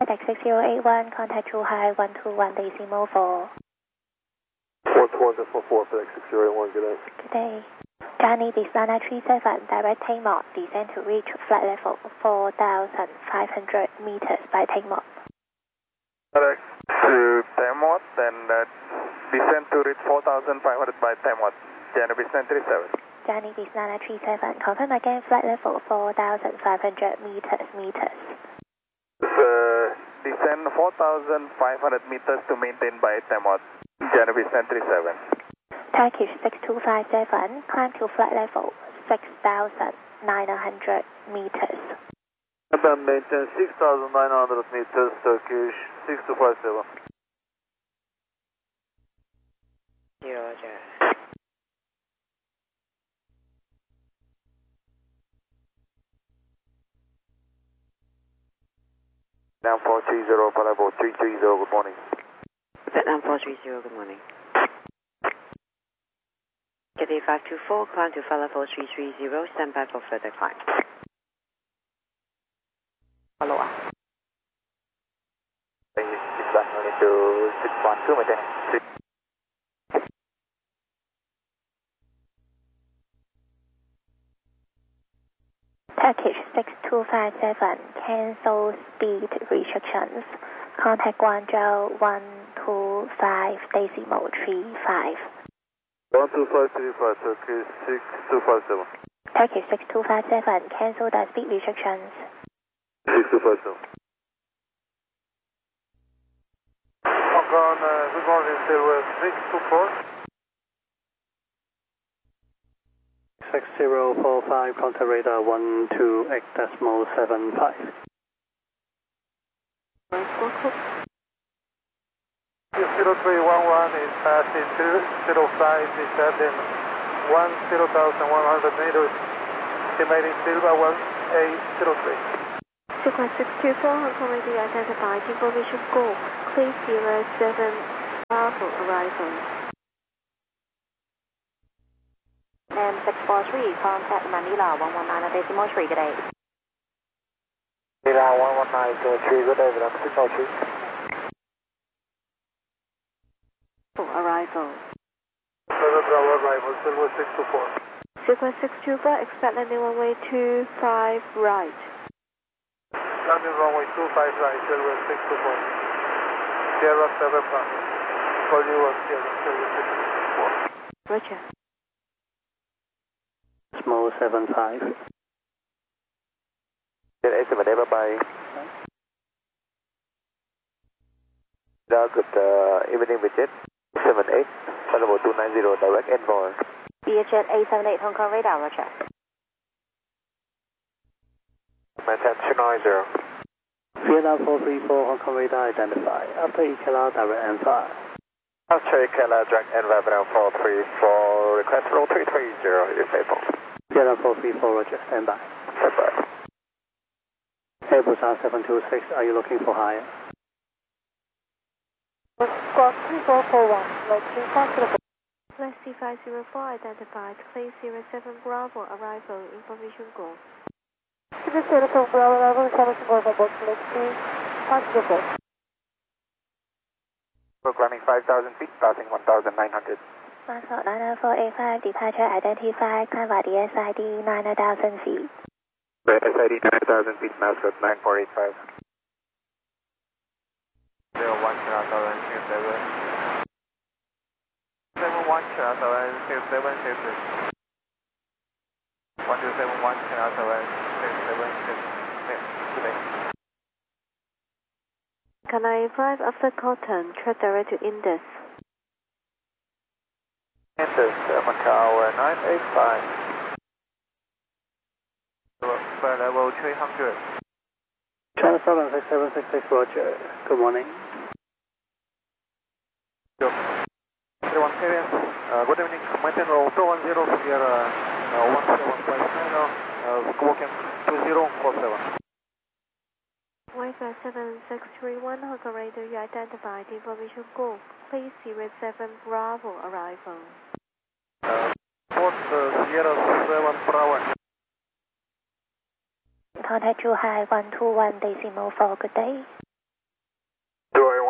FedEx 6081, contact True High 121.4. 421.44, FedEx 6081, good day. Good day. Johnny Desana 37, direct take mode, descend to reach flight level 4,500 meters by take mode. FedEx to take mode, then descend to reach 4,500 by take mode. Johnny Desana 37. Johnny Desana 37, confirm again flight level 4,500 meters. Descend 4,500 meters to maintain by take mode. Johnny Desana 37. Turkish 6257, climb to flight level 6,900 meters. Then maintain 6,900 meters, Turkish 6257. Roger. Vietnam 430, flight level 330, good morning. Vietnam 430, good morning. Cathay 524, climb to flight level 330, stand by for further climb. Hello. To 612, maintain. Turkish 6257, cancel speed restrictions. Contact Guangzhou 125.35. 12535, Turkish 6257. Turkish 6257, cancel the speed restrictions. 6257. Hong Kong, good morning, Silhouette 624. 6045, contact radar 128.75. Yes, 0311 is passing 205, descending 10,100 meters, estimating Silva 1803. Sequence 624, Hong Kong radio identified, information go, please 07 Bravo arrival. And 643, contact Manila 119.3, good day. Manila 119.3, good day, Vietnam 603. Arrival. Bravo arrival, Silver 624. Sequence 624, expect landing runway 25 right. Landing runway 25 right, Silver 624. Sierra 7 Bravo. For you on Sierra, Silver 624. Roger. Small 75. Then 87, bye-bye. Good evening, Vietjet 78, flight level 290, direct envoy. Vietjet 878, Hong Kong radar, roger. Maintain 290. Vietnam 434, Hong Kong radar identified. After EKLR, direct envoy. After EKLR, direct envoy, Vietnam 434, request roll 330, is able. Vietnam 434, roger, standby. Standby. Airbus R726, are you looking for higher? Squawk 2441, Flight C504 identified, place 07 Bravo, arrival, information go. This is 07 Bravo, arrival, information go for both flight C504. We're climbing 5,000 feet, passing 1,900. Moscow 90485, departure identified, climb by the SID 9,000 feet. SID 9,000 feet, Moscow 9485. 01 Channel 7, 71 Channel 7, 7, 1271 Channel 7, 7, 7, Canary 5 after Cotton, track direct to Indus. Indus, Macau 985. Level 300. Channel 76766, roger. Good morning. Everyone, good evening. Maintain roll 210 Sierra 1759, squawking 2047. Wi-Fi 7631, Hong Kong radio, you identified, information go. Please 07 Bravo, arrival. Port Sierra 7 Bravo. Contact True High 121.4, good day.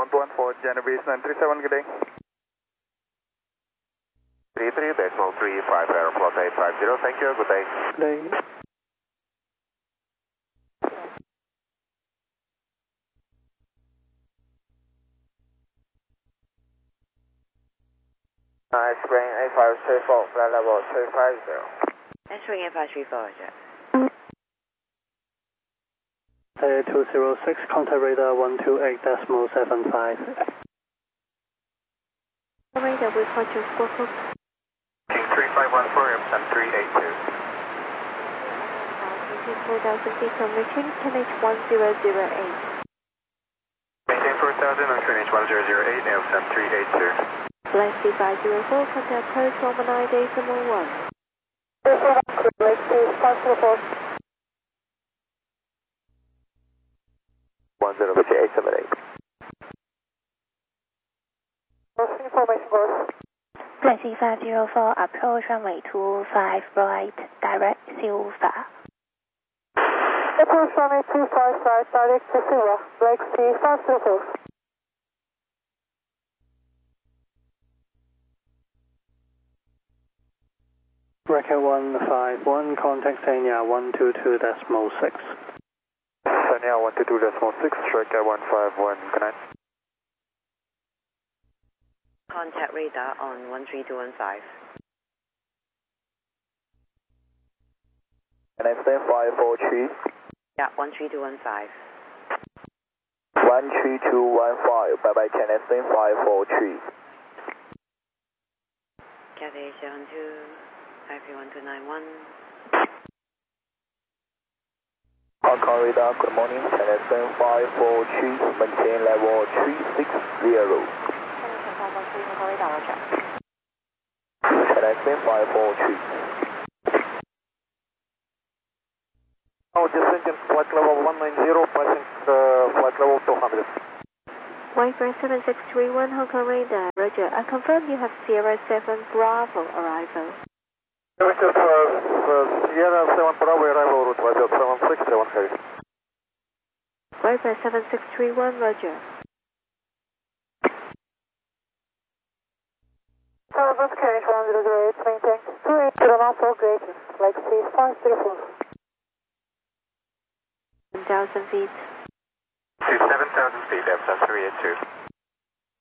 ground 1 for Genovese 937, good day. 33.35 Aeroflot 850, thank you, good day. Good day. Spring 8534, flight level 250. Entering 8534, Roger. 206, contact radar 128.75. Radar with Roger Squawk. King 3514, represent 382. 4,000 feet from mission, QNH 1008. Maintain 4000 on QNH 1008, represent 382. Flight C504, contact approach 119.1. Lake C 504. 105878. Information course. Flight C504, approach runway 25 right, direct Silva. Approach runway 25 right, direct to Silva, Lake C 504. Record 151, contact Sanya 122.6. Sanya 122.6, record 151, good night. Contact radar on 13215. And I stand 543. Yeah, 13215. 13215, bye bye, can I stand 543. Cathay 72, IP 1291. Hong Kong radar, good morning, can I stand 543, maintain level 360. Can I stand 543? Oh, descending flight level 190, passing flight level 200. Wi-Fi 7631, Hong Kong radar. Roger, I confirm you have Sierra 7 Bravo arrival. This is Sierra 7 Bravo arrival route, Roger, 7671 heavy. Wi-Fi 7631, Roger. Service QNH 1008, maintain 280 for greatest, Lake C 534. 1,000 feet. To 7,000 feet, F 382.